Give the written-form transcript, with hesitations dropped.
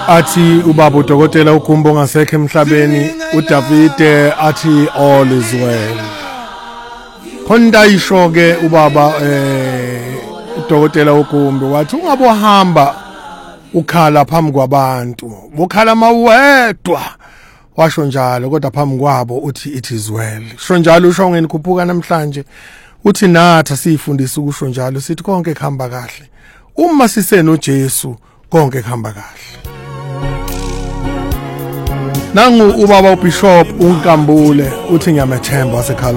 athi ubaba uDokotela uGumbo ongasekho emhlabeni, uDavide athi all is well. Khona isho ke ubaba uDokotela uGumbo wathi ungabohamba ukhala phambi kwabantu, ukhala mawedwa. Washo njalo kodwa phambi kwabo uthi it is well. Sho njalo usho ngenikhuphuka namhlanje uthi nathi sifundisa ukusho njalo sithi konke kuhamba kahle. Uma siseno Jesu konke kuhamba kahle. Nangu ubaba uBishop uNkambule uthi ngiyamethemba wasekhaya.